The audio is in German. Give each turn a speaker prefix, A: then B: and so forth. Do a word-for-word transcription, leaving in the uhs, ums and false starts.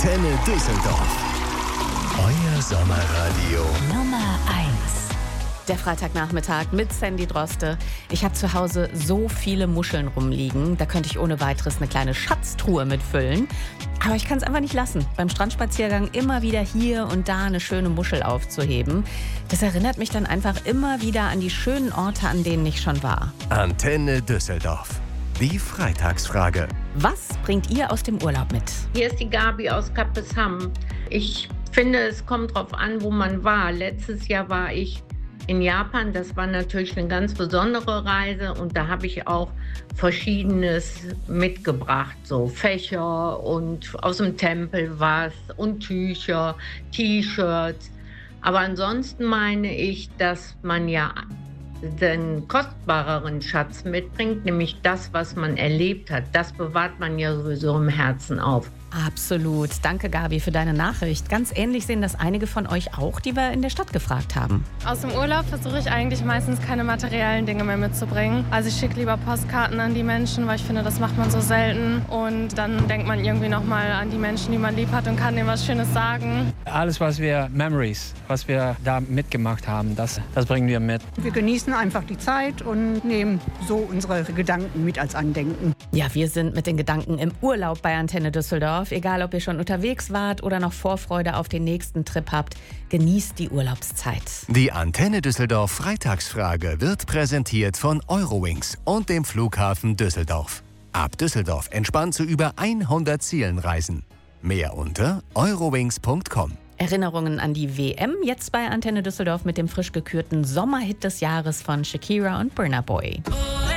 A: Antenne Düsseldorf. Euer Sommerradio
B: Nummer eins.
C: Der Freitagnachmittag mit Sandy Droste. Ich habe zu Hause so viele Muscheln rumliegen, da könnte ich ohne weiteres eine kleine Schatztruhe mitfüllen. Aber ich kann es einfach nicht lassen, beim Strandspaziergang immer wieder hier und da eine schöne Muschel aufzuheben. Das erinnert mich dann einfach immer wieder an die schönen Orte, an denen ich schon war.
A: Antenne Düsseldorf. Die Freitagsfrage.
C: Was bringt ihr aus dem Urlaub mit?
D: Hier ist die Gabi aus Kappesham. Ich finde, es kommt drauf an, wo man war. Letztes Jahr war ich in Japan. Das war natürlich eine ganz besondere Reise und da habe ich auch Verschiedenes mitgebracht, so Fächer und aus dem Tempel was und Tücher, T-Shirts. Aber ansonsten meine ich, dass man ja den kostbareren Schatz mitbringt, nämlich das, was man erlebt hat. Das bewahrt man ja sowieso im Herzen auf.
C: Absolut. Danke, Gabi, für deine Nachricht. Ganz ähnlich sehen das einige von euch auch, die wir in der Stadt gefragt haben.
E: Aus dem Urlaub versuche ich eigentlich meistens keine materiellen Dinge mehr mitzubringen. Also ich schicke lieber Postkarten an die Menschen, weil ich finde, das macht man so selten. Und dann denkt man irgendwie nochmal an die Menschen, die man lieb hat und kann denen was Schönes sagen.
F: Alles, was wir, Memories, was wir da mitgemacht haben, das, das bringen wir mit.
G: Wir genießen einfach die Zeit und nehmen so unsere Gedanken mit als Andenken.
C: Ja, wir sind mit den Gedanken im Urlaub bei Antenne Düsseldorf. Egal, ob ihr schon unterwegs wart oder noch Vorfreude auf den nächsten Trip habt, genießt die Urlaubszeit.
A: Die Antenne Düsseldorf Freitagsfrage wird präsentiert von Eurowings und dem Flughafen Düsseldorf. Ab Düsseldorf entspannt zu über hundert Zielen reisen. Mehr unter eurowings punkt com.
C: Erinnerungen an die W M jetzt bei Antenne Düsseldorf mit dem frisch gekürten Sommerhit des Jahres von Shakira und Burna Boy.